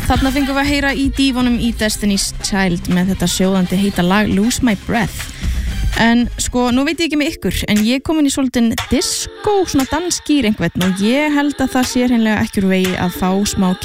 Þarna fengum við að heyra í dífunum í Destiny's Child með þetta sjóðandi heita lag Lose My Breath. En sko, nú veit ég ekki með ykkur, en ég kom inn í svolítinn disco, svona dansgýr einhvern og ég held að það sé hreinlega ekki úr vegi að fá smá